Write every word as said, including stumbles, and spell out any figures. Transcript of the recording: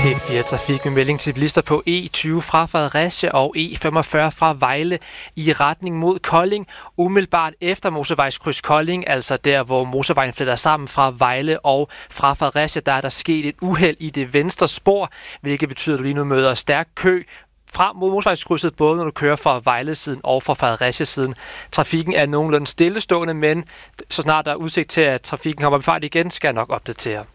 P fire Trafik med melding til bilister på E tyve fra Fredericia og E femogfyrre fra Vejle i retning mod Kolding. Umiddelbart efter motorvejskryds Kolding, altså der, hvor motorvejen fletter sammen fra Vejle og fra Fredericia, der er der sket et uheld i det venstre spor, hvilket betyder, at du lige nu møder stærk kø frem mod motorvejskrydset, både når du kører fra Vejle-siden og fra Fredericia-siden. Trafikken er nogenlunde stillestående, men så snart der er udsigt til, at trafikken kommer i fart igen, skal jeg nok opdatere.